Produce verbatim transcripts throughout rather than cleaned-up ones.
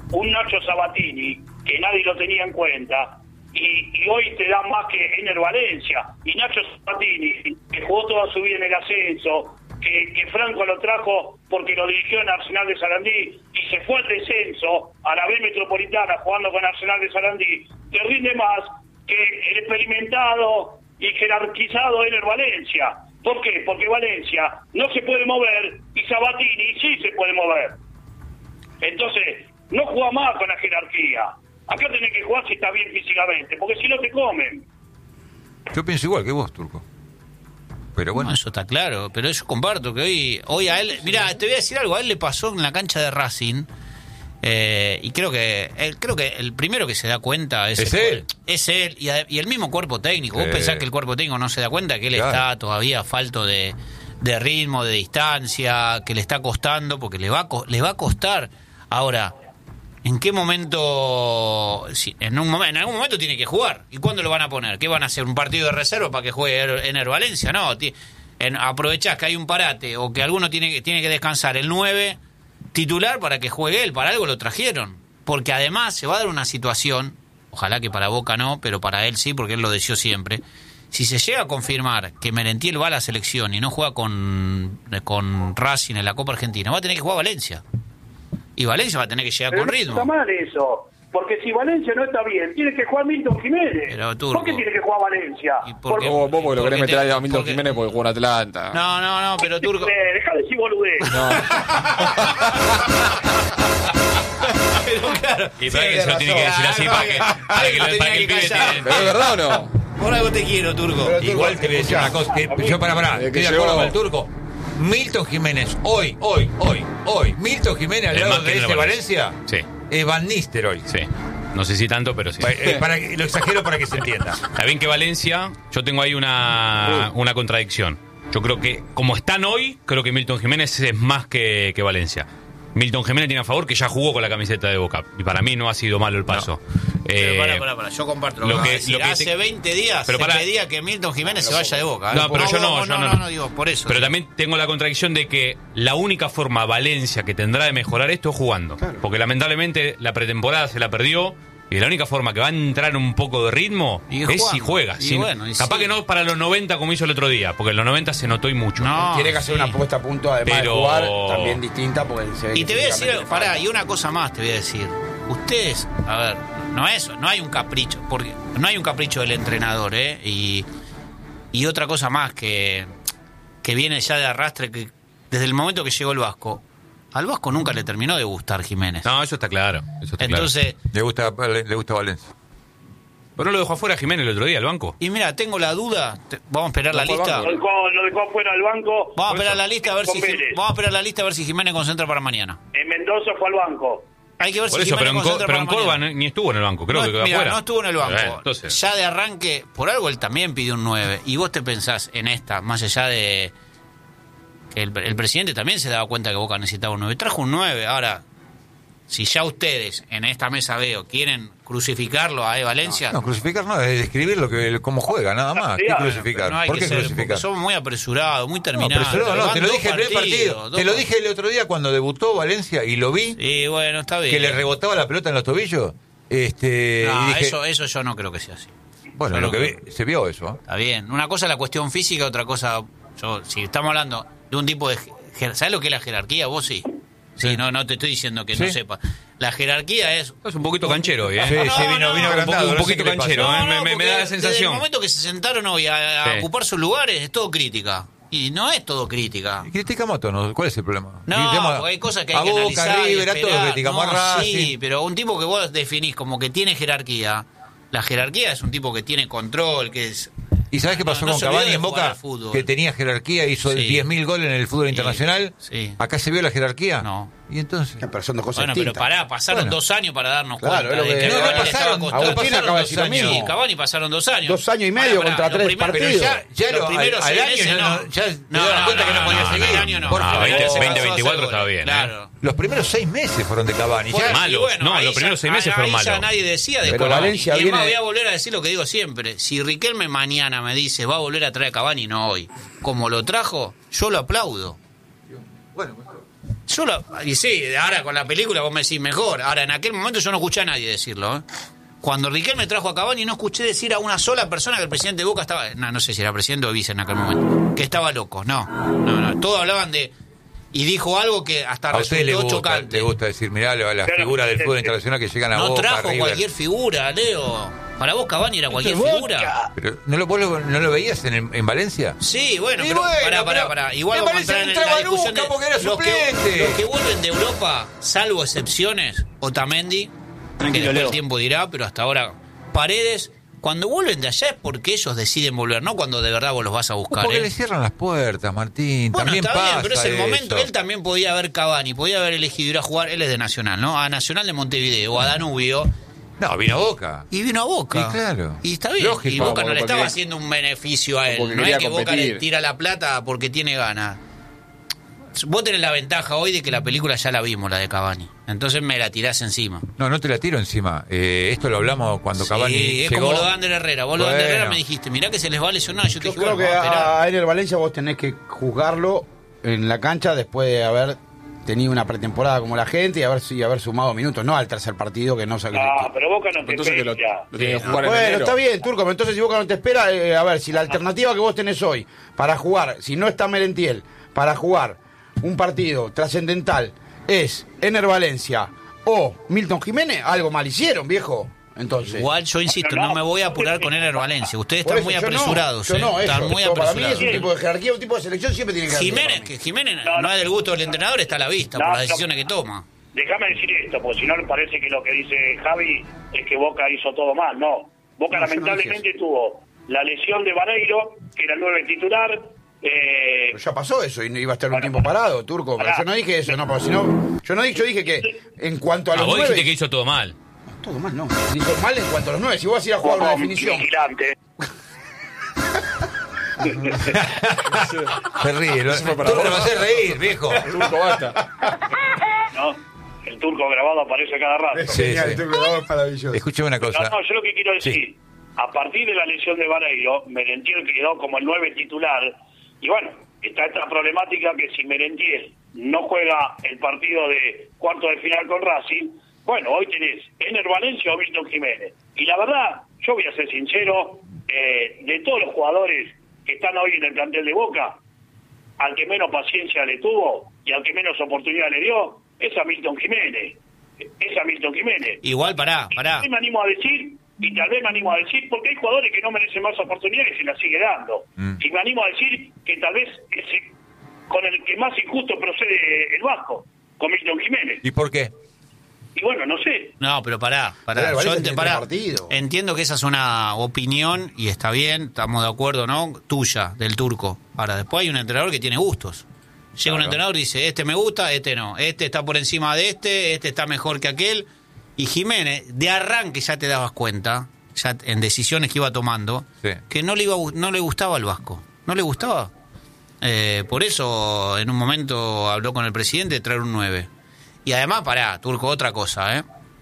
un Nacho Sabatini, que nadie lo tenía en cuenta, y, y hoy te da más que Ener Valencia. Y Nacho Sabatini, que jugó toda su vida en el ascenso, que, que Franco lo trajo porque lo dirigió en Arsenal de Sarandí, y se fue al descenso, a la B Metropolitana, jugando con Arsenal de Sarandí, te rinde más que el experimentado y jerarquizado Ener Valencia. ¿Por qué? Porque Valencia no se puede mover y Sabatini sí se puede mover. Entonces, no juega más con la jerarquía. Acá tenés que jugar si está bien físicamente, porque si no te comen. Yo pienso igual que vos, Turco. Pero bueno. No, eso está claro, pero yo comparto que hoy, hoy a él... Mirá, te voy a decir algo, a él le pasó en la cancha de Racing, eh, y creo que él, creo que el primero que se da cuenta es, ¿Es el, él? Es él, y, a, y el mismo cuerpo técnico. Sí. Vos pensás que el cuerpo técnico no se da cuenta que él Claro. está todavía falto de, de ritmo, de distancia, que le está costando, porque le va a, le va a costar. Ahora, ¿en qué momento? Si, en, un momento, en algún momento tiene que jugar. ¿Y cuándo lo van a poner? ¿Qué van a hacer? ¿Un partido de reserva para que juegue Ener Valencia? No, ti, en, aprovechás que hay un parate o que alguno tiene, tiene que descansar el nueve titular para que juegue él. Para algo lo trajeron. Porque además se va a dar una situación, ojalá que para Boca no, pero para él sí, porque él lo deseó siempre. Si se llega a confirmar que Merentiel va a la selección y no juega con, con Racing en la Copa Argentina, va a tener que jugar Valencia. Y Valencia va a tener que llegar Pero con no ritmo. está mal eso, porque si Valencia no está bien, tiene que jugar Milton Jiménez. Pero, Turco, ¿por qué tiene que jugar Valencia? ¿y por qué? Vos, vos porque lo Porque querés meter te- a Milton porque- Jiménez porque jugó en Atlanta. No, no, no, pero Turco... Eh, dejá de decir boludez. No. Pero claro, Y para Sí, que se lo tiene tiene que decir razón. así para que, para que, lo- para que el pibe tiene- ¿Pero es verdad o no? por algo te quiero, Turco. Pero- Igual te voy a decir una cosa. Que yo, para, para, Desde que estoy de acuerdo llegó- con el Turco. Milton Jiménez, hoy, hoy, hoy, hoy. Milton Jiménez al Es lado más que de Ener ese Valencia. Valencia. Sí. Es Van Nistelrooy. Sí. No sé si tanto, pero sí. Pa- eh, para que- lo exagero para que se entienda. Está bien que Valencia, yo tengo ahí una, una contradicción. Yo creo que, como están hoy, creo que Milton Jiménez es más que, que Valencia. Milton Jiménez tiene a favor que ya jugó con la camiseta de Boca. Y para mí no ha sido malo el paso. Pero Eh, pará, pará, pará, yo comparto lo, lo que, que- vas a decir. lo que Hace te- veinte días Pero se pará. pedía que Milton Jiménez se vaya de Boca. ¿eh? No, pero yo no, vos, yo no, no. no, no, digo, por eso. Pero también tengo la contradicción de que la única forma Valencia que tendrá de mejorar esto es jugando. Porque lamentablemente la pretemporada se la perdió y la única forma que va a entrar un poco de ritmo Y es jugando. si juega. Y Si- bueno, y capaz sí. que no para los noventa como hizo el otro día, porque en los noventa se notó y mucho. No, Tiene que hacer sí. una puesta a punto, además Pero- de jugar, también distinta. Porque se ve Y que te voy a decir, físicamente le pará, falta. y una cosa más te voy a decir. Ustedes, a ver, no es, no hay un capricho, porque no hay un capricho del entrenador, ¿eh? Y, y otra cosa más que, que viene ya de arrastre, que desde el momento que llegó el Vasco, al Vasco nunca le terminó de gustar Jiménez. No, eso está claro. Eso está Entonces, Le gusta, le, le gusta Valencia. claro. Pero no lo dejó afuera Jiménez el otro día, el banco. y mira, tengo la duda, te- vamos a esperar la fue al lista. banco. Lo dejó, lo dejó afuera del banco. Vamos a esperar la lista a ver Con si Vélez. vamos a esperar la lista a ver si Jiménez concentra para mañana. En Mendoza fue al banco. Hay que ver Por si eso, pero Jiménez en, Co- concentra pero en para Córdoba mañana. ni ni estuvo en el banco, creo no, que quedó mira, afuera. no estuvo en el banco. Bueno, entonces, Ya de arranque, por algo él también pidió un nueve. Y vos te pensás en esta, más allá de que el, el presidente también se daba cuenta que Boca necesitaba un nueve. Trajo un nueve. Ahora, si ya ustedes en esta mesa veo quieren crucificarlo a E. Valencia, No, crucificar no, es describir lo que, cómo juega, nada más. ¿Qué Ah, crucificar? no hay ¿Por que qué ser, crucificar? porque somos muy apresurados, muy No, terminados. pero no, no, te lo Van dije el dos primer partido. partidos, Te lo dos- dije el otro día cuando debutó Valencia y lo vi, Y bueno, está bien. que le rebotaba la pelota en los tobillos. Este, No, y dije, eso, eso yo no creo que sea así. bueno, yo lo no que creo. vi, se vio eso. ¿eh? Está bien. Una cosa es la cuestión física, otra cosa... Yo, si estamos hablando de un tipo de... jer- ¿Sabes lo que es la jerarquía? Vos sí. Sí, no, no te estoy diciendo que no Sí. sepa. La jerarquía es... es un poquito canchero hoy, ¿eh? Sí, No, sí, vino, no, vino un agrandado. un no sé poquito qué le canchero, pasa. ¿eh? me- me- me porque da la desde sensación. el momento que se sentaron hoy a, a Sí. ocupar sus lugares, es todo crítica. Y no es todo crítica. Y criticamos a todos, ¿cuál es el problema? No, Criticamos porque hay cosas que hay a que Boca, analizar y River, a todos esperar. criticamos No, a sí, Racing. pero un tipo que vos definís como que tiene jerarquía, la jerarquía es un tipo que tiene control, que es... ¿Y sabes qué pasó No, no con se olvidó Cavani de en jugar Boca? al fútbol. Que tenía jerarquía, hizo Sí. diez mil goles en el fútbol Sí, internacional. sí. ¿Acá se vio la jerarquía? No. ¿Y entonces? Pero son dos cosas Bueno, pero distintas. pará, pasaron Bueno. dos años para darnos Claro, cuenta es lo de que- que No, no, Cavani le pasaron, estaba costando. Agustín acaba de decir lo Sí, mismo. Cavani pasaron dos años. Dos años y medio Pará, contra los tres primeros- partidos. Pero ya, ya los lo, primeros al, al seis año meses ya, no. no, ya te No, das no, cuenta no, que no, no, podía no, seguir. al año no. Por No, favor. veinte, Se veinte, pasó a veinticuatro hacer estaba goles, bien, ¿eh? Claro. Los primeros seis meses fueron de Cavani. Fue- Ya- Malos. y bueno, No, ahí los ya- primeros seis meses ahí fueron ya malos. nadie decía de Pero Cavani. Valencia y es más, viene- voy a volver a decir lo que digo siempre. Si Riquelme mañana me dice va a volver a traer a Cavani, no hoy, como lo trajo, yo lo aplaudo. Bueno, mejor. Yo lo, y sí, ahora con la película vos me decís mejor. Ahora, en aquel momento yo no escuché a nadie decirlo, ¿eh? Cuando Riquelme trajo a Cavani no escuché decir a una sola persona que el presidente de Boca estaba... No, no sé si era presidente o vice en aquel momento. Que estaba loco, no. No, no. Todos hablaban de... Y dijo algo que hasta A usted le resultó gusta, chocante. le gusta decir, mirá las Claro, figuras del sí, fútbol sí. internacional que llegan a No Boca, trajo River. cualquier figura, Leo. Para vos Cavani era cualquier figura. Pero, ¿no lo, vos lo, ¿no lo veías en, el- en Valencia? Sí, bueno, Y pero bueno, pará, pará, pero pará. Igual me vamos a parece entrar en que la entraba discusión de nunca porque era los que, suplente. los que vuelven de Europa, salvo excepciones, Otamendi, que Tranquilo, después Leo. el tiempo dirá, pero hasta ahora Paredes, cuando vuelven de allá es porque ellos deciden volver, no cuando de verdad vos los vas a buscar. Porque ¿eh? le cierran las puertas, Martín. Bueno, También está pasa bien, pero es el eso. momento. Él también podía haber Cavani, podía haber elegido ir a jugar, él es de Nacional, ¿no? A Nacional de Montevideo, o a Danubio, No, vino a Boca. y vino a Boca. Y claro. Y está bien. Lógico, y Boca no porque- le estaba haciendo un beneficio a él. porque No es quería que Boca competir. le tira la plata porque tiene ganas. Vos tenés la ventaja hoy de que la película ya la vimos, la de Cavani. Entonces me la tirás encima. No, no te la tiro encima. Eh, esto lo hablamos cuando Cavani Sí, es llegó. como lo de Ander Herrera. Vos lo de Ander Bueno. Herrera me dijiste, mirá que se les va a lesionar. Yo te Yo dije, creo bueno, que vamos a esperar. a Ener Valencia vos tenés que juzgarlo en la cancha después de haber tenido una pretemporada como la gente y haber, y haber sumado minutos, no al tercer partido que no sabe. Ah, pero Boca no te Entonces que lo, espera. lo tiene que Sí, jugar en Bueno, enero. está bien, Turco, pero entonces si Boca no te espera, eh, a ver, si la alternativa que vos tenés hoy para jugar, si no está Merentiel, para jugar un partido trascendental es Ener Valencia o Milton Jiménez, algo mal hicieron, viejo. Entonces, Igual yo insisto, No, no me voy a no, apurar no, con Ener Valencia. Ustedes por están eso, muy yo no, apresurados. yo eh. no, Están eso. muy Yo, para mí es apresurados. un tipo de jerarquía, un tipo de selección siempre tiene que hacer. Jiménez, para que mí. Jiménez No, no, no. es del gusto del entrenador, está a la vista No, por las no. decisiones que toma. Déjame decir esto, porque si no me parece que lo que dice Javi es que Boca hizo todo mal. No, Boca No, yo no lamentablemente dije tuvo la lesión de Vareiro, que era el nueve titular. Eh, Pero ya pasó eso y no iba a estar un Bueno, tiempo parado, Turco. Pero pará. yo no dije eso, no, porque si no, yo no dije, yo dije que en cuanto a Ah, los vos nueve, dijiste que hizo todo mal. todo mal, no. Hizo mal en cuanto a los nueve. Si vos vas a ir a jugar una como definición, vigilante. Se ríe. Lo, fue para tú vos. me vas a hacer reír, viejo. Turco, basta. ¿No? El turco grabado aparece cada rato. es Sí, genial, sí. Turco, no, es maravilloso. Escúchame una No, cosa. no, yo lo que quiero decir, a partir de la lesión de Vareiro, Merentiel quedó como el nueve titular, y bueno, está esta problemática que si Merentiel no juega el partido de cuarto de final con Racing, bueno, hoy tenés Ener Valencia o Milton Jiménez. Y la verdad, yo voy a ser sincero, eh, de todos los jugadores que están hoy en el plantel de Boca, al que menos paciencia le tuvo y al que menos oportunidad le dio, es a Milton Jiménez. Es a Milton Jiménez. Igual, pará, Y pará. tal vez me animo a decir, y tal vez me animo a decir, porque hay jugadores que no merecen más oportunidades y se las sigue dando. Mm. Y me animo a decir que tal vez es con el que más injusto procede el Vasco, con Milton Jiménez. ¿Y por qué? Y bueno, no sé. No, pero pará, pará. Pero el Valencia Yo ente- tiene pará. tres partidos. Entiendo que esa es una opinión y está bien, estamos de acuerdo, ¿no? Tuya, del turco. Ahora, después hay un entrenador que tiene gustos. Llega un Claro. entrenador y dice, este me gusta, este no. Este está por encima de este, este está mejor que aquel. Y Jiménez, de arranque ya te dabas cuenta, ya en decisiones que iba tomando, Sí. que no le, iba, a gu- no le gustaba al Vasco. No le gustaba. Eh, por eso, en un momento habló con el presidente de traer un nueve. Y además, pará, Turco, otra cosa, ¿eh?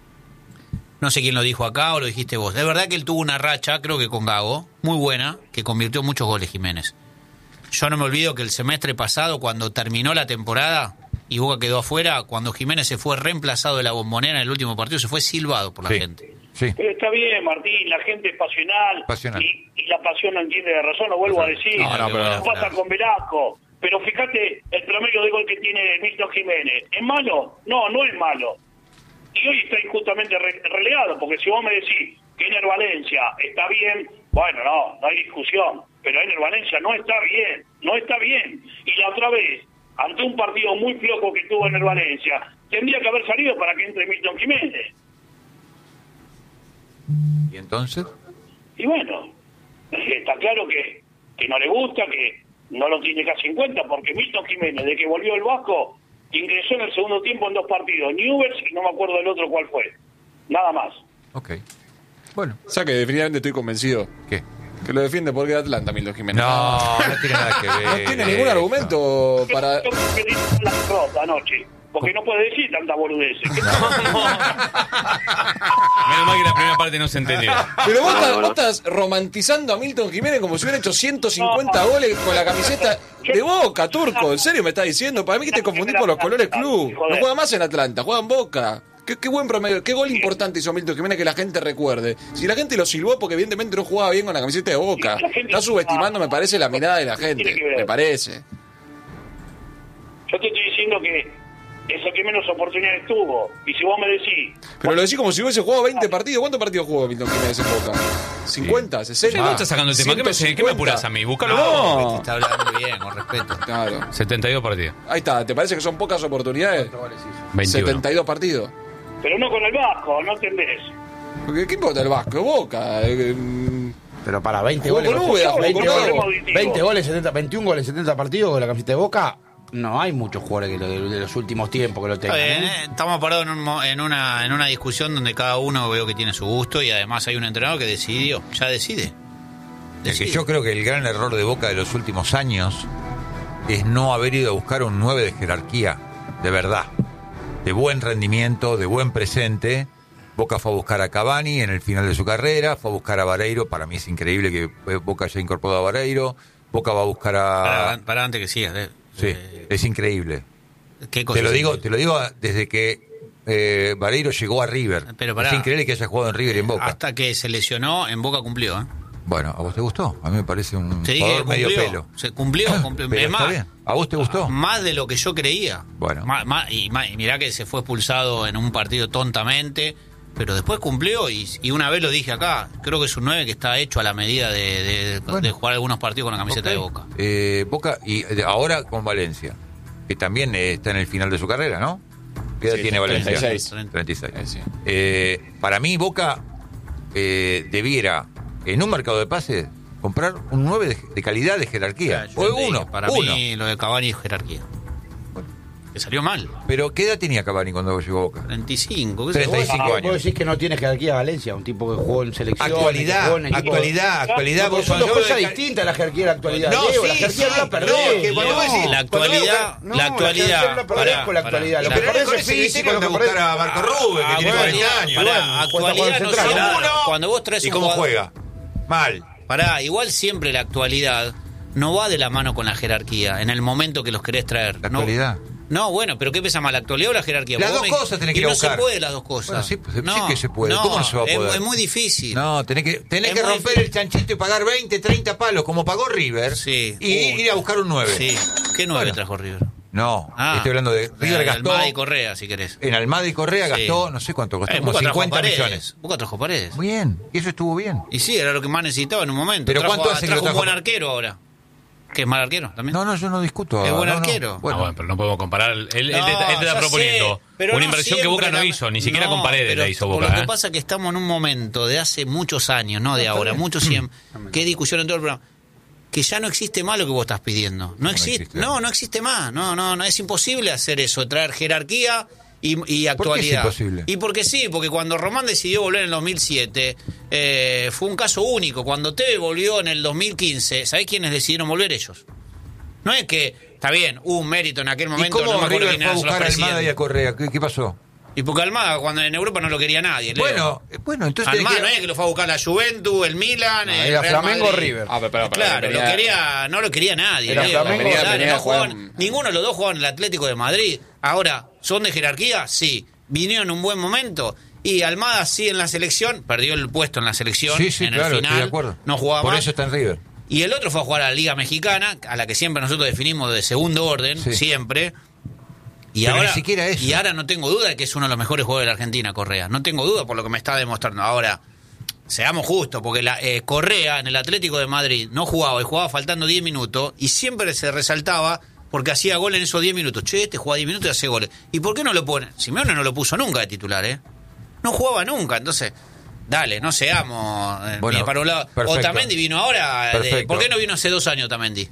No sé quién lo dijo acá o lo dijiste vos. Es verdad que él tuvo una racha, creo que con Gago, muy buena, que convirtió muchos goles Jiménez. Yo no me olvido que el semestre pasado, cuando terminó la temporada y Boca quedó afuera, cuando Jiménez se fue reemplazado de la Bombonera en el último partido, se fue silbado por la Sí. gente. Sí. Pero está bien, Martín, la gente es pasional. Pasional. Y, y la pasión no entiende de razón, lo vuelvo a decir. No, no, pero- Eso pasa con Velasco. Pero fíjate el promedio de gol que tiene Milton Jiménez. ¿Es malo? No, no es malo. Y hoy está injustamente re- relegado, porque si vos me decís que Ener Valencia está bien, bueno, no, no hay discusión. Pero Ener Valencia no está bien, no está bien. Y la otra vez, ante un partido muy flojo que tuvo Ener Valencia, tendría que haber salido para que entre Milton Jiménez. ¿Y entonces? Y bueno, está claro que, que no le gusta, que no lo tiene casi en cuenta, porque Milton Jiménez, de que volvió el Vasco, ingresó en el segundo tiempo en dos partidos, Newell's y no me acuerdo del otro cuál fue. Nada más. Ok. Bueno, O sea que definitivamente estoy convencido ¿qué? que lo defiende porque era Atlanta, Milton Jiménez. No, no tiene nada que ver. No tiene ningún eso. argumento para... Yo creo que dijo la derrota anoche, porque no puede decir tanta boludeces. Menos mal que la primera parte no se entendió. Pero vos, estás, vos estás romantizando a Milton Jiménez como si hubiera hecho ciento cincuenta goles con la camiseta de Boca, Turco. ¿En serio me estás diciendo? Para mí que te confundís por los colores club. No juega más en Atlanta, juega en Boca. Qué, qué buen promedio, qué gol importante hizo Milton Jiménez que la gente recuerde. Si la gente lo silbó porque evidentemente no jugaba bien con la camiseta de Boca. Está subestimando, me parece, la mirada de la gente. Me parece. Yo te estoy diciendo que es el que menos oportunidades tuvo. Y si vos me decís... Pero lo decís como si hubiese jugado veinte partidos. ¿Cuántos partidos jugó Milton Jiménez en Boca? ¿cincuenta? ¿sesenta? Sí, vos estás sacando el tema. ¿Qué me, ciento ¿Qué me cincuenta? apurás a mí? Búscalo No. vos. Te está hablando bien, con respeto. Claro. setenta y dos partidos. Ahí está, ¿te parece que son pocas oportunidades? veintiuno. setenta y dos partidos. Pero no con el Vasco, no entendés. Porque, ¿qué importa el Vasco? Boca. Eh, mm, Pero para veinte Jugó goles. con Úbeda, jugó veinte con goles, Úbeda. veinte goles, setenta, veintiún goles, setenta partidos con la camiseta de Boca. No hay muchos jugadores que lo de, de los últimos tiempos que lo tengan. Está bien, ¿no? ¿eh? Estamos parados en, un mo- en, una, en una discusión donde cada uno veo que tiene su gusto y además hay un entrenador que decidió, ya decide. Es que Decide. yo creo que el gran error de Boca de los últimos años es no haber ido a buscar un nueve de jerarquía, de verdad, de buen rendimiento, de buen presente. Boca fue a buscar a Cavani en el final de su carrera, fue a buscar a Vareiro, para mí es increíble que Boca haya incorporado a Vareiro, Boca va a buscar a... Para, para antes que sigas. eh. Sí, Eh, es increíble. ¿Qué cosa Te lo es digo, increíble? te lo digo desde que eh, Vareiro llegó a River. Pero pará. Es increíble que haya jugado en River y en Boca. Hasta que se lesionó, en Boca cumplió. ¿eh? Bueno, ¿a vos te gustó? A mí me parece un Te dije que jugador medio cumplió. pelo. Se cumplió, cumplió. Pero Es está más, bien. ¿A vos te gustó? Más de lo que yo creía. Bueno. Más- más- y, más- y mirá que se fue expulsado en un partido tontamente, pero después cumplió y, y una vez lo dije acá, creo que es un nueve que está hecho a la medida de, de- Bueno. de jugar algunos partidos con la camiseta Ok. de Boca. Eh, Boca y eh, ahora con Valencia, que también eh, está en el final de su carrera, ¿no? ¿Qué edad Sí, tiene Valencia? treinta y seis. treinta y seis. Eh, sí. Eh, para mí, Boca eh, debiera, en un mercado de pases, comprar un nueve de, de calidad, de jerarquía. Yo O te dije, uno, para uno. mí lo de Cavani es jerarquía. Que salió mal. Pero ¿qué edad tenía Cavani cuando llegó a Boca? treinta y cinco, qué sé yo. treinta y cinco Vos años. decís que no tiene jerarquía Valencia, un tipo que jugó en selección. Actualidad, en equipo- actualidad, actualidad. Porque vos son dos cuando yo cosas hablo de- distintas la jerarquía y la actualidad. No, Diego, la sí, jerarquía sí, no la perdés. no, que cuando No, vos decís- La actualidad, no, la la actualidad. jerarquía no la perdés pará, con la pará. actualidad. Lo La- que Pero perdés con es ese físico, criterio lo que anda a perdés- buscar a Marco Rubio, que Ah, tiene actualidad, cuarenta años. pará, Bueno, actualidad no central. siempre- Uno. Cuando vos traes ¿Y un cómo jugador- juega? Mal. Pará, igual siempre la actualidad no va de la mano con la jerarquía, en el momento que los querés traer. La no, actualidad. No, bueno, pero ¿qué pesa más, la actualidad o la jerarquía? Las Vos dos me- cosas tenés y que ir a no buscar. se puede las dos cosas. Bueno, sí, sí no, que se puede. no, ¿Cómo no se va a es- poder? Es, muy difícil. No, tenés que, tenés Es que muy romper difícil. el chanchito y pagar veinte, treinta palos, como pagó River. Sí. Y Uy. ir a buscar un nueve. Sí. ¿Qué nueve Bueno. trajo River? No, Ah, estoy hablando de River de gastó. Almada y Correa, si querés. En Almada y Correa Sí. gastó, no sé cuánto, gastó Eh, como Boca trajo cincuenta Paredes. millones. Boca trajo Paredes. Muy bien, y eso estuvo bien. Y sí, era lo que más necesitaba en un momento. Pero trajo, ¿cuánto a- hace que trajo lo un buen trajo? arquero ahora. ¿Que es mal arquero también? No, no, yo no discuto. Es buen no, no. arquero. Ah, Bueno, bueno, pero no podemos comparar. Él, él No, te, él te está ya proponiendo sé, pero una no inversión que Boca siempre no la- hizo, ni siquiera No, con Paredes pero la hizo por Boca. Lo que ¿eh? pasa es que estamos en un momento de hace muchos años, no de ahora, muchos siempre. Qué discusión en todo el programa. Que ya no existe más lo que vos estás pidiendo. No existe. existe. No, no existe más. No, no, no es imposible hacer eso, traer jerarquía y, y actualidad. imposible? Y porque sí, porque cuando Román decidió volver en el dos mil siete, eh, fue un caso único. Cuando Tevez volvió en el dos mil quince, ¿sabés quiénes decidieron volver? Ellos. No es que, está bien, hubo un mérito en aquel ¿y momento, cómo no me acuerdo River quién fue a eran los buscar a Almada y a presidentes. Correa? ¿Qué, qué pasó? Y porque Almada, cuando en Europa no lo quería nadie. Leo. Bueno, eh, bueno, entonces tenés Almada que- no es que lo fue a buscar la Juventus, el Milan, No, el era Real Flamengo Madrid. River. Ah, pero, pero, pero, Claro, venía- lo quería, no lo quería nadie. Era Leo. Flamengo, Claro, venía no a jugar jugaban- un- ninguno de los dos jugaban en el Atlético de Madrid. Ahora, ¿son de jerarquía? Sí. ¿Vinieron en un buen momento? Y Almada sí en la selección, perdió el puesto en la selección. Sí, sí, en claro, el final, estoy de acuerdo. No jugaba Por más. eso está en River. Y el otro fue a jugar a la Liga Mexicana, a la que siempre nosotros definimos de segundo orden, Sí. siempre. Y Pero ahora, ni siquiera eso. y ahora no tengo duda de que es uno de los mejores jugadores de la Argentina, Correa. No tengo duda por lo que me está demostrando. Ahora, seamos justos, porque la, eh, Correa en el Atlético de Madrid no jugaba y jugaba faltando diez minutos y siempre se resaltaba porque hacía gol en esos diez minutos. Che, este juega diez minutos y hace goles. ¿Y por qué no lo pone? Simeone no lo puso nunca de titular, ¿eh? No jugaba nunca, entonces... Dale, no seamos eh, Bueno, ni para un lado. perfecto. Otamendi vino ahora. de- Perfecto. ¿Por qué no vino hace dos años Otamendi?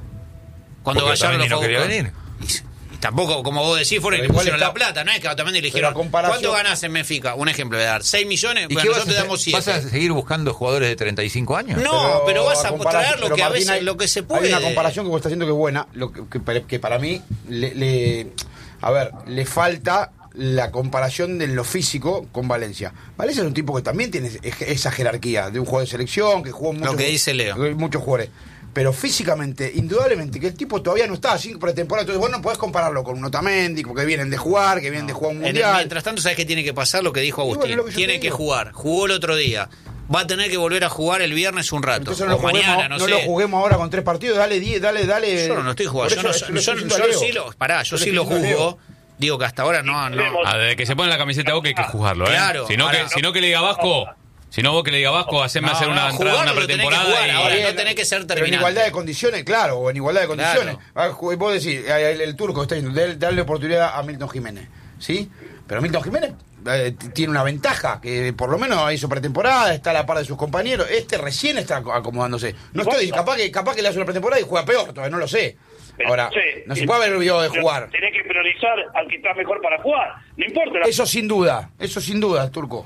Cuando Porque Gallardo Otamendi lo no fue a quería buscar. venir. Y, y tampoco, como vos decís, fueron y Pero le igual pusieron está- la plata. No es que a Otamendi le Pero dijeron, a comparación- ¿cuánto ganás en Benfica? Un ejemplo de dar. ¿seis millones? ¿Y Bueno, qué vas a, nosotros te damos hacer? ¿Vas siete. a seguir buscando jugadores de treinta y cinco años? No, pero, vas a comparar- traer lo pero que a Martín, veces hay- lo que se puede. Hay una comparación que vos estás haciendo que es buena, lo que, que, para- que para mí le, le- a ver, le falta la comparación de lo físico con Valencia. Valencia es un tipo que también tiene esa jerarquía de un jugador de selección, que jugó muchos, Lo que dice Leo. muchos jugadores. Pero físicamente, indudablemente, que el tipo todavía no está así pretemporada. Entonces vos no podés compararlo con un Otamendi, porque vienen de jugar, que vienen no. de jugar un mundial. En el, mientras tanto, ¿sabes qué tiene que pasar? Lo que dijo Agustín. Bueno, que tiene que jugar. Jugó el otro día. Va a tener que volver a jugar el viernes un rato. Entonces no o mañana, no, no sé. lo juguemos ahora con tres partidos. Dale diez, dale, dale. Yo no, no estoy jugando. Yo, no, yo, yo, yo, yo sí lo. Pará, yo, yo sí lo juzgo. Digo que hasta ahora no. no. Ah, desde que se pone la camiseta Boca hay que juzgarlo, ¿eh? Claro. Si no, que, si no que le diga Vasco. Si no, vos que le diga Vasco, haceme no, hacer una no, entrada, una pretemporada. Jugar, y... ahora no tenés que ser terminante. En igualdad de condiciones, claro, o en igualdad de condiciones. Claro. Vos decís, el, el turco está diciendo, darle oportunidad a Milton Jiménez, ¿sí? Pero Milton Jiménez eh, tiene una ventaja, que por lo menos hizo pretemporada, está a la par de sus compañeros. Este recién está acomodándose. No estoy, capaz que, capaz que le hace una pretemporada y juega peor, todavía no lo sé. Ahora, sí, no se puede haber olvidado de jugar. Tenés que priorizar al que está mejor para jugar. No importa. La... Eso sin duda, eso sin duda, turco.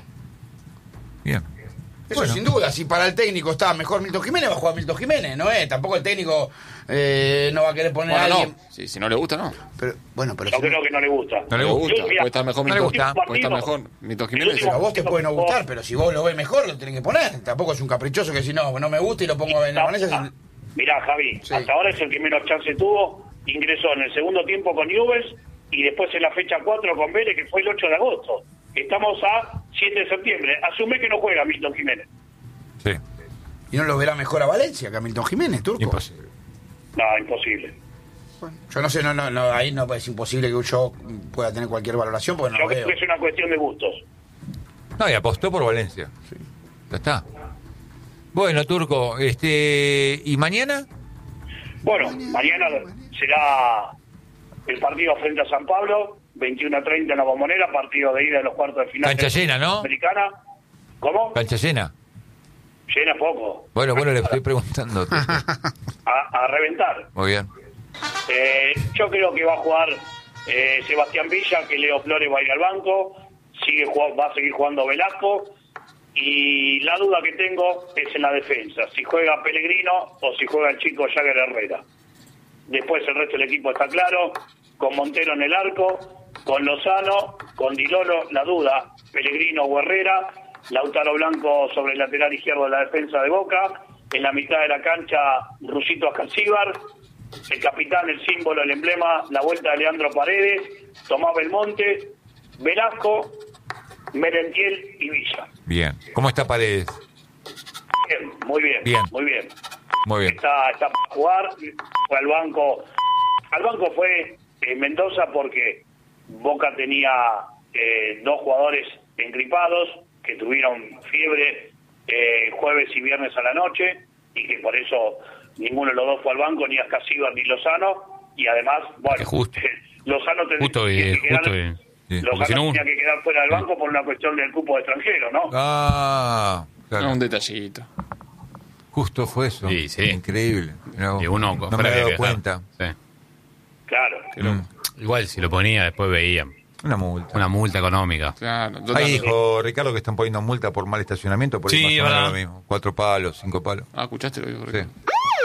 Bien. Eso bueno. sin duda, si para el técnico está mejor Milton Jiménez, va a jugar Milton Jiménez, ¿no es? Tampoco el técnico eh, no va a querer poner bueno, a alguien. No. Sí, si no le gusta, no. Pero, bueno, pero Yo si creo no... que no le gusta. No le gusta, Yo, mira, puede estar mejor no Milton Jiménez. Puede estar mejor Milton Jiménez. A vos te puede no gustar, pero si vos lo ves mejor, lo tenés que poner. Tampoco es un caprichoso que si no, no me gusta y lo pongo en la Valencia. Sin... Mirá, Javi, sí. hasta ahora es el que menos chance tuvo. Ingresó en el segundo tiempo con Newell's y después en la fecha cuatro con Vélez, que fue el ocho de agosto. Estamos a siete de septiembre. Asume que no juega Milton Jiménez. Sí. ¿Y no lo verá mejor a Valencia que a Milton Jiménez, turco? Imposible. No, imposible. Bueno, yo no sé, no, no, no, ahí no es imposible que yo pueda tener cualquier valoración porque no Yo lo creo veo. que es una cuestión de gustos. No, y apostó por Valencia. Sí. Ya está. Bueno, Turco, este ¿y mañana? Bueno, mañana, mañana será el partido frente a San Pablo, veintiuno a treinta en la Bombonera, partido de ida de los cuartos de final. Cancha llena, ¿no? Americana. ¿Cómo? Cancha llena. Llena poco. Bueno, bueno, le estoy preguntando. a, a reventar. Muy bien. Eh, yo creo que va a jugar eh, Sebastián Villa, que Leo Flores va a ir al banco, sigue va a seguir jugando Velasco, y la duda que tengo es en la defensa, si juega Pellegrino o si juega el chico Jagger Herrera. Después el resto del equipo está claro, con Montero en el arco, con Lozano, con Di Lolo, la duda, Pellegrino o Herrera, Lautaro Blanco sobre el lateral izquierdo de la defensa de Boca, en la mitad de la cancha Rusito Ascalcíbar, el capitán, el símbolo, el emblema, la vuelta de Leandro Paredes, Tomás Belmonte, Velasco, Merentiel y Villa. Bien. ¿Cómo está Paredes? Bien, muy bien, bien. muy bien. Muy bien. Está, está para jugar, fue al banco. Al banco fue eh, Mendoza porque Boca tenía eh, dos jugadores engripados que tuvieron fiebre eh, jueves y viernes a la noche y que por eso ninguno de los dos fue al banco, ni Ascalcíbar ni Lozano, y además, bueno, justo. Lozano tendría justo que bien, quedar, justo bien. Sí, Lozano si no, tenía que quedar fuera del banco por una cuestión del cupo de extranjero, ¿no? Ah, claro. No, un detallito. Justo fue eso. Sí, sí. Increíble. No, y uno, no me he dado cuenta. Sí. Claro. Mm. Igual si lo ponía después veía una multa. Una multa económica. Claro. Ahí dijo Ricardo que están poniendo multa por mal estacionamiento, por sí, ahí más o menos verdad. lo mismo. Cuatro palos, cinco palos. Ah, ¿escuchaste lo que dijo Sí. Ricardo?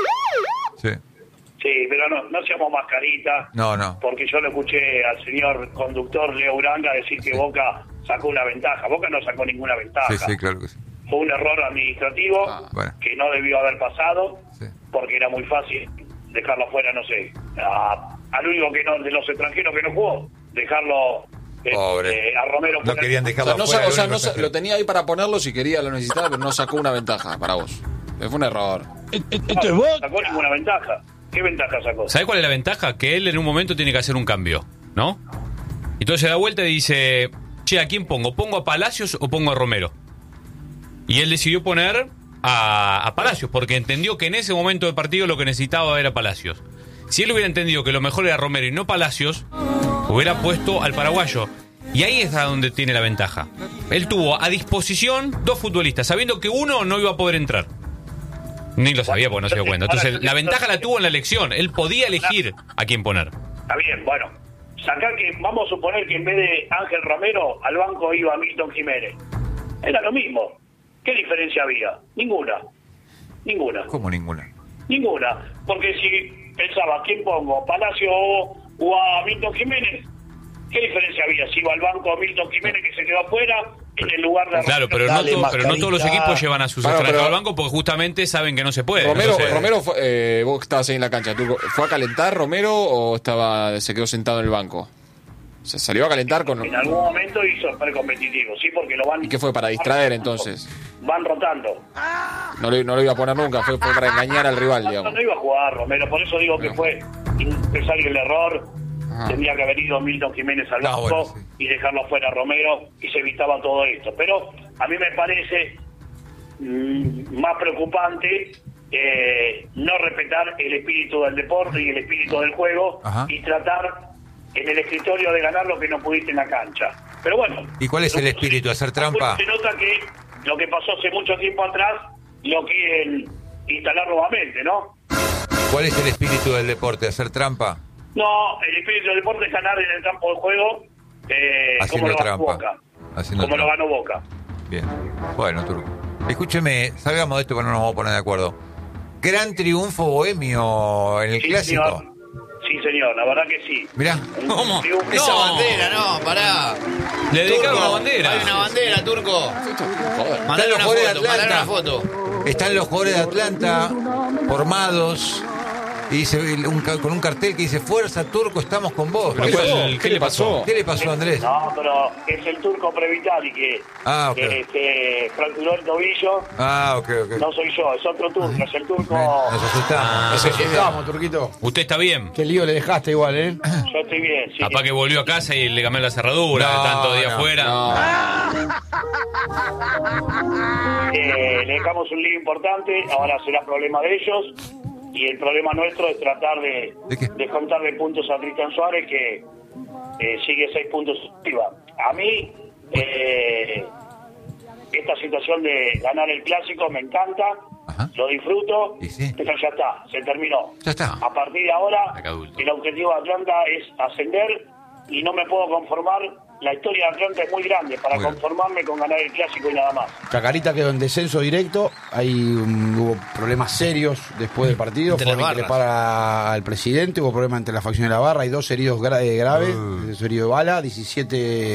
Sí. Sí, pero no, no seamos mascaritas. No, no. Porque yo le escuché al señor conductor Leo Uranga decir que Sí. Boca sacó una ventaja. Boca no sacó ninguna ventaja. Sí, sí, claro que sí. Fue un error administrativo Ah, bueno. que no debió haber pasado, Sí. porque era muy fácil dejarlo fuera, no sé, a, al único que no, de los extranjeros que no jugó, dejarlo eh, Pobre. eh, a Romero. No querían O dejarlo sea, no, afuera. sa- o sea, el no único sa- extranjero. lo tenía ahí para ponerlo si quería, lo necesitaba, pero no sacó una ventaja para vos. Fue un error. No sacó ninguna ventaja. ¿Qué ventaja sacó? ¿Sabe cuál es la ventaja? Que él en un momento tiene que hacer un cambio, ¿no? Entonces se da vuelta y dice, che, ¿a quién pongo? ¿Pongo a Palacios o pongo a Romero? Y él decidió poner a, a Palacios, porque entendió que en ese momento del partido lo que necesitaba era Palacios. Si él hubiera entendido que lo mejor era Romero y no Palacios, hubiera puesto al paraguayo. Y ahí es a donde tiene la ventaja. Él tuvo a disposición dos futbolistas, sabiendo que uno no iba a poder entrar. Ni lo sabía porque no se dio cuenta. Entonces, la ventaja la tuvo en la elección. Él podía elegir a quién poner. Está bien, bueno. Sacar que, vamos a suponer que en vez de Ángel Romero, al banco iba Milton Jiménez. Era lo mismo. ¿Qué diferencia había? Ninguna. Ninguna. ¿Cómo ninguna? Ninguna. Porque si pensaba, ¿quién pongo? ¿Palacio o, o a Milton Jiménez? ¿Qué diferencia había? Si iba al banco Milton Jiménez, que se quedó afuera, en el lugar de... Claro, pero no, Dale, to- pero no todos los mascarita. equipos llevan a sus Bueno, extranjeros pero- al banco porque justamente saben que no se puede. Romero, Entonces, Romero fue, eh, vos que estabas ahí en la cancha, Turco, ¿fue a calentar Romero o estaba se quedó sentado en el banco? ¿Se salió a calentar con...? En algún momento hizo precompetitivo, sí, porque lo van... ¿Y qué fue, para distraer entonces? Van rotando. No lo, no lo iba a poner nunca, fue, fue para engañar al rival, No, digamos. no iba a jugar Romero, por eso digo que No. fue innecesario el error. Ajá. Tendría que haber ido Milton Jiménez al No, banco bueno, sí. y dejarlo fuera a Romero y se evitaba todo esto. Pero a mí me parece mm, más preocupante eh, no respetar el espíritu del deporte y el espíritu del juego. Ajá. Y tratar en el escritorio de ganar lo que no pudiste en la cancha. Pero bueno. ¿Y cuál es el espíritu? ¿Hacer trampa? Se nota que lo que pasó hace mucho tiempo atrás lo quieren instalar nuevamente, ¿no? ¿Cuál es el espíritu del deporte? ¿Hacer trampa? No, el espíritu del deporte es ganar en el campo de juego, eh, Haciendo como lo ganó trampa. Boca. Haciendo como trampa. lo ganó Boca. Bien. Bueno, Turco. Escúcheme, salgamos de esto que no nos vamos a poner de acuerdo. Gran triunfo bohemio en el Sí, clásico. señor. Sí, señor, la verdad que sí. Mirá. Un ¿Cómo? triunfo- Esa No. bandera, no, pará. Le dedicaron Turco, una bandera. Hay una bandera, Turco. Joder. Mandale los una jugadores de foto, mandale una Atlanta. foto. Están los jugadores de Atlanta formados y dice un ca- con un cartel que dice Fuerza Turco, estamos con vos. ¿Pero ¿Qué, cuál- ¿Qué le pasó? ¿Qué le pasó, Andrés? No, pero es el turco Previtali que, Ah, ok. que este, fracturó el tobillo. Ah, ok, ok. No soy yo, es otro turco, es el turco. Nos asustamos. Ah, Nos asustamos, Turquito. Usted está bien. Qué lío le dejaste igual, ¿eh? Yo estoy bien, sí. Capaz que volvió a casa y le cambió la cerradura No, de tantos días no, afuera. Eh, le dejamos un lío importante, ahora será problema de ellos y el problema nuestro es tratar de, ¿De qué? de contarle puntos a Cristian Suárez que eh, sigue seis puntos arriba. A mí eh, esta situación de ganar el clásico me encanta, Ajá. lo disfruto, Y sí. pero ya está, se terminó. Ya está. A partir de ahora Acá adulto. el objetivo de Atlanta es ascender y no me puedo conformar. La historia de Atlanta es muy grande para Muy grande. conformarme con ganar el clásico y nada más. Chacarita quedó en descenso directo. Ahí um, hubo problemas serios después del partido. Entre Fueron a las barras. increpar a- al presidente. Hubo problemas entre la facción y la barra. Hay dos heridos gra- eh, graves. Dos heridos de bala. diecisiete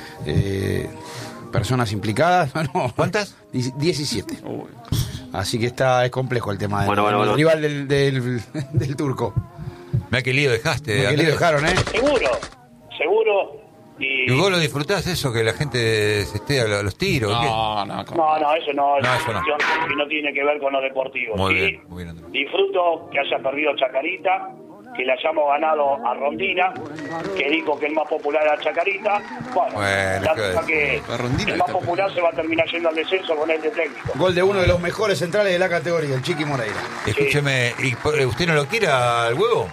eh, personas implicadas. No, ¿Cuántas? Die- diecisiete. Así que está es complejo el tema del, Bueno, bueno, del bueno. rival del, del, del turco. Mirá qué lío dejaste. Que le Andrés. dejaron, ¿eh? Seguro, seguro. Y, ¿Y vos lo disfrutás eso, que la gente se esté a lo- a los tiros? ¿qué? No, no, ¿cómo? no, no, eso no es No, una eso no. cuestión que no tiene que ver con lo deportivo. Muy Sí, bien, muy bien, Andrés. disfruto que haya perdido Chacarita, que le hayamos ganado a Rondina, que dijo que el más popular era Chacarita. Bueno, Bueno, la ¿qué cosa es? que A Rondina el más está popular se va a terminar yendo al descenso con este técnico. Gol de uno de los mejores centrales de la categoría, el Chiqui Moreira. Escúcheme, ¿y por- usted no lo quiere al huevo?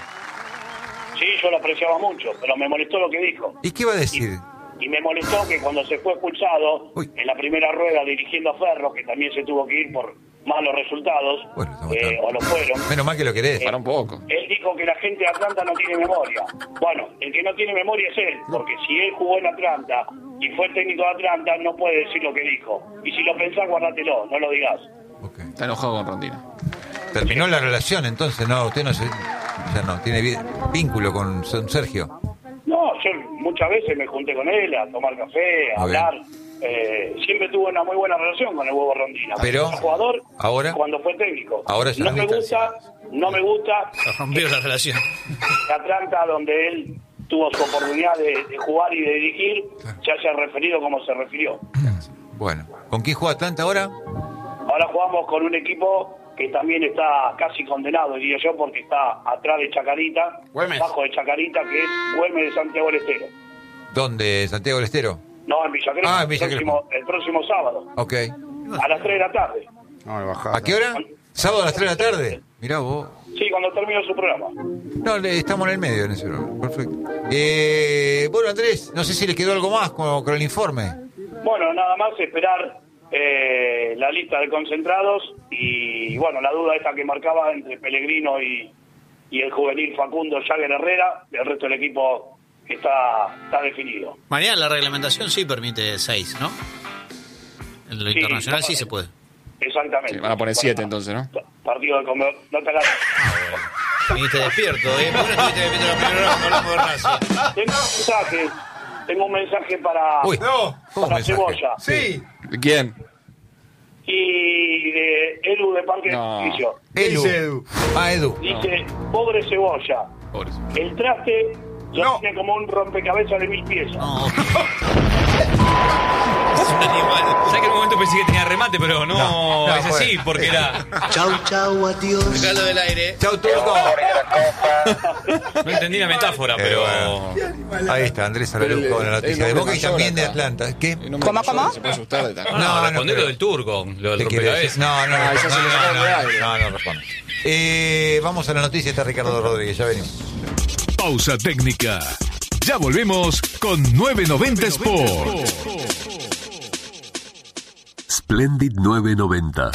Sí, yo lo apreciaba mucho, pero me molestó lo que dijo. ¿Y qué va a decir? Y me molestó que cuando se fue expulsado Uy. en la primera rueda dirigiendo a Ferro, que también se tuvo que ir por malos resultados, Bueno, estamos eh, claros. o lo fueron, Menos mal que lo querés. Para un poco. él dijo que la gente de Atlanta no tiene memoria. Bueno, el que no tiene memoria es él, porque si él jugó en Atlanta y fue el técnico de Atlanta, no puede decir lo que dijo. Y si lo pensás, guárdatelo, no lo digas. Ok. Está enojado con Rondina. Terminó la relación, entonces, ¿no? Usted no se, ya no tiene vi- vínculo con Son Sergio. No, yo muchas veces me junté con él a tomar café, a Muy hablar. Eh, siempre tuve una muy buena relación con el Huevo Rondina. Pero, Como jugador, ahora- cuando fue técnico. ahora ya no no me está gusta, no me gusta Se rompió la relación. Atlanta, donde él tuvo su oportunidad de, de jugar y de dirigir, se haya referido como se refirió. Bueno, ¿con quién juega Atlanta ahora? Ahora jugamos con un equipo que también está casi condenado, diría yo, porque está atrás de Chacarita, Güemes. bajo de Chacarita, que es Güemes de Santiago del Estero. ¿Dónde? ¿Santiago del Estero? No, en Villa Crespo, Ah, en el, Villa próximo, el próximo sábado, Ok. a las tres de la tarde. No, le bajaba. ¿A qué hora? ¿Sábado a las tres de la tarde? Mirá vos. Sí, cuando termine su programa. No, le- estamos en el medio en ese programa. Perfecto. Eh, bueno, Andrés, no sé si le quedó algo más con, con el informe. Bueno, nada más esperar eh, la lista de concentrados y, bueno, la duda esta que marcaba entre Pellegrino y, y el juvenil Facundo Jagger Herrera, el resto del equipo está, está definido. Mañana la reglamentación sí permite seis, ¿no? En lo Sí, internacional sí no, se puede. Exactamente. Sí, van a poner siete entonces, ¿no? Partido de comedor. No te hagas. Viniste despierto, ¿eh? ¿Por qué no estuviste despierto en la primera hora cuando hablamos de Racing? Tengo un mensaje. tengo un mensaje para, Uy, No. para mensaje. Cebolla. Sí. ¿Quién? Y de Edu de Parque No. de Servicio. Edu. Dice Edu. Ah, Edu. Dice, pobre Cebolla, Pobre. el traste lo No. tiene como un rompecabezas de mil piezas. No. Es un animal. ¿Sabes que en un momento pensé que tenía remate, pero no, No, no, es así, fue. porque era. Chau, chau, adiós. Sacalo del aire. Chau, Turco. No entendí la metáfora, Qué pero. bueno. Ahí está, Andrés Aralujo con la noticia de Boca y también de Atlanta. ¿Qué? ¿Cómo, cómo? Se puede asustar de tal. No, No, no, respondé pero- lo del turco, lo del ¿Qué quiere rompecabezas. decir? No, no, Ah, no, ya se le sacaron no, de no, aire. no, no responde. Eh, vamos a la noticia, está Ricardo Rodríguez, ya venimos. Pausa técnica. Ya volvemos con nueve noventa Sport. Splendid nueve noventa.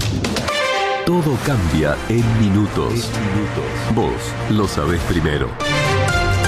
Todo cambia en minutos. Vos lo sabés primero.